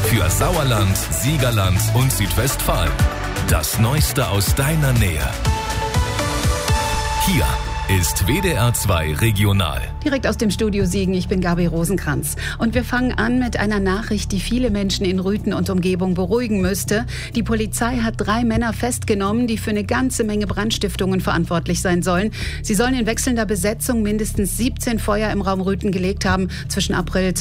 für Sauerland, Siegerland und Südwestfalen. Das Neueste aus deiner Nähe. Hier ist WDR 2 Regional. Direkt aus dem Studio Siegen, ich bin Gabi Rosenkranz. Und wir fangen an mit einer Nachricht, die viele Menschen in Rüthen und Umgebung beruhigen müsste. Die Polizei hat 3 Männer festgenommen, die für eine ganze Menge Brandstiftungen verantwortlich sein sollen. Sie sollen in wechselnder Besetzung mindestens 17 Feuer im Raum Rüthen gelegt haben, zwischen April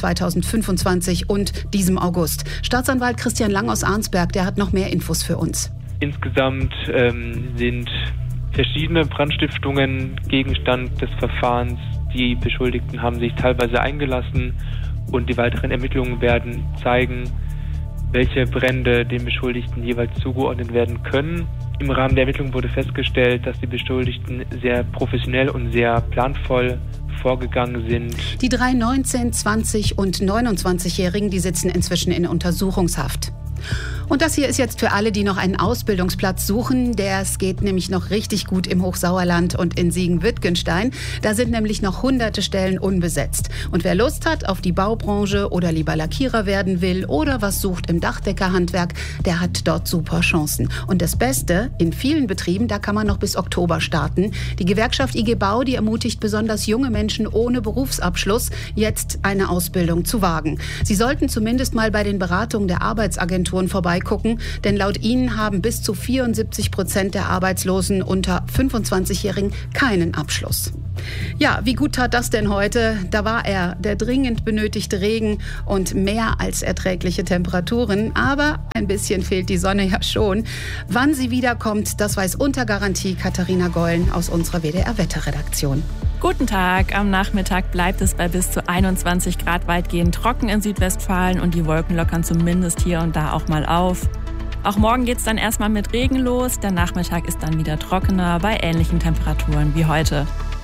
2025 und diesem August. Staatsanwalt Christian Lang aus Arnsberg, der hat noch mehr Infos für uns. Insgesamt sind verschiedene Brandstiftungen Gegenstand des Verfahrens. Die Beschuldigten haben sich teilweise eingelassen und die weiteren Ermittlungen werden zeigen, welche Brände den Beschuldigten jeweils zugeordnet werden können. Im Rahmen der Ermittlungen wurde festgestellt, dass die Beschuldigten sehr professionell und sehr planvoll vorgegangen sind. Die 3 19-, 20- und 29-Jährigen, die sitzen inzwischen in Untersuchungshaft. Und das hier ist jetzt für alle, die noch einen Ausbildungsplatz suchen. Es geht nämlich noch richtig gut im Hochsauerland und in Siegen-Wittgenstein. Da sind nämlich noch hunderte Stellen unbesetzt. Und wer Lust hat auf die Baubranche oder lieber Lackierer werden will oder was sucht im Dachdeckerhandwerk, der hat dort super Chancen. Und das Beste, in vielen Betrieben, da kann man noch bis Oktober starten. Die Gewerkschaft IG Bau, die ermutigt besonders junge Menschen ohne Berufsabschluss, jetzt eine Ausbildung zu wagen. Sie sollten zumindest mal bei den Beratungen der Arbeitsagenturen vorbeigucken, denn laut ihnen haben bis zu 74% der Arbeitslosen unter 25-Jährigen keinen Abschluss. Ja, wie gut tat das denn heute? Da war er, der dringend benötigte Regen und mehr als erträgliche Temperaturen. Aber ein bisschen fehlt die Sonne ja schon. Wann sie wiederkommt, das weiß unter Garantie Katharina Gollen aus unserer WDR-Wetterredaktion. Guten Tag. Am Nachmittag bleibt es bei bis zu 21 Grad weitgehend trocken in Südwestfalen und die Wolken lockern zumindest hier und da auch mal auf. Auch morgen geht's dann erstmal mit Regen los. Der Nachmittag ist dann wieder trockener bei ähnlichen Temperaturen wie heute.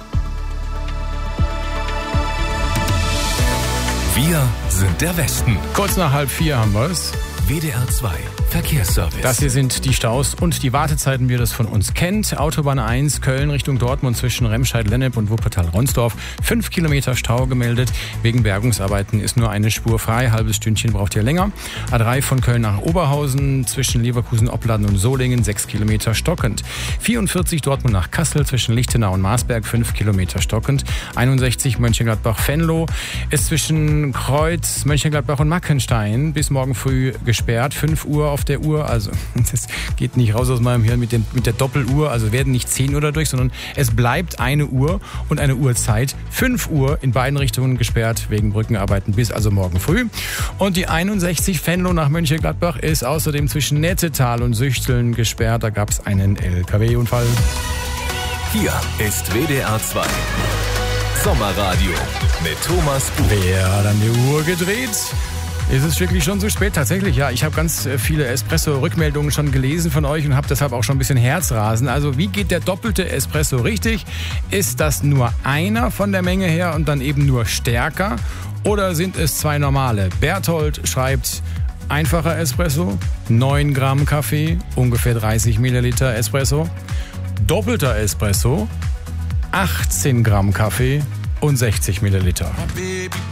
Wir sind der Westen. Kurz nach 3:30 haben wir es. WDR 2 Verkehrsservice. Das hier sind die Staus und die Wartezeiten, wie ihr das von uns kennt. Autobahn 1 Köln Richtung Dortmund zwischen Remscheid-Lennep und Wuppertal-Ronsdorf. 5 Kilometer Stau gemeldet. Wegen Bergungsarbeiten ist nur eine Spur frei. Halbes Stündchen braucht ihr länger. A3 von Köln nach Oberhausen zwischen Leverkusen, Opladen und Solingen 6 Kilometer stockend. 44 Dortmund nach Kassel zwischen Lichtenau und Marsberg 5 Kilometer stockend. 61 Mönchengladbach-Venlo ist zwischen Kreuz, Mönchengladbach und Mackenstein bis morgen früh gesperrt. 5 Uhr auf der Uhr, also das geht nicht raus aus meinem Hirn mit der Doppeluhr, also werden nicht 10 Uhr dadurch, sondern es bleibt eine Uhr und eine Uhrzeit. 5 Uhr in beiden Richtungen gesperrt wegen Brückenarbeiten bis also morgen früh. Und die 61 Venlo nach Mönchengladbach ist außerdem zwischen Nettetal und Süchteln gesperrt. Da gab es einen LKW-Unfall. Hier ist WDR 2 Sommerradio mit Thomas Buch. Wer hat an die Uhr gedreht? Ist es wirklich schon so spät? Tatsächlich, ja. Ich habe ganz viele Espresso-Rückmeldungen schon gelesen von euch und habe deshalb auch schon ein bisschen Herzrasen. Also wie geht der doppelte Espresso richtig? Ist das nur einer von der Menge her und dann eben nur stärker? Oder sind es 2 normale? Berthold schreibt, einfacher Espresso, 9 Gramm Kaffee, ungefähr 30 Milliliter Espresso. Doppelter Espresso, 18 Gramm Kaffee und 60 Milliliter.